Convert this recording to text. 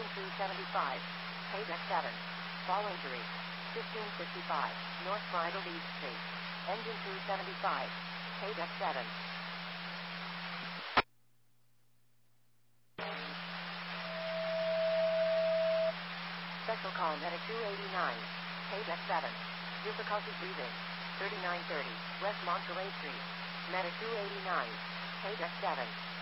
Engine crew 75. Paydeck 7. Fall injury. 1555. North Bridle East Street. Engine crew 75. Paydeck 7. Special call Medic 289. Paydeck 7. Difficulty breathing. 3930. West Monterey Street. Medic 289. Paydeck 7.